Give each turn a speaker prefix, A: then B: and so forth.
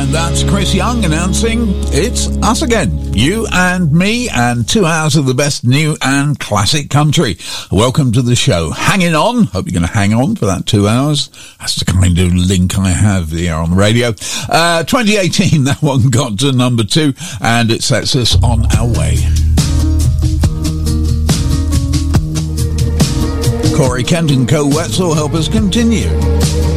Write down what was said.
A: That's Chris Young announcing it's us again. You and me and 2 hours of the best new and classic country. Welcome to the show. Hanging on. Hope you're going to hang on for that 2 hours. That's the kind of link I have here on the radio. 2018, that one got to number 2 and it sets us on our way. Corey Kent and Co. Wetzel help us continue.